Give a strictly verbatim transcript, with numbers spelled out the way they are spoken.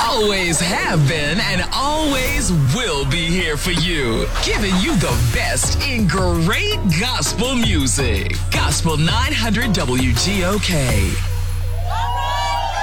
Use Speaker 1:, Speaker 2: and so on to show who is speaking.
Speaker 1: always have been and always will be here for you, giving you the best in great gospel music. Gospel nine hundred W G O K.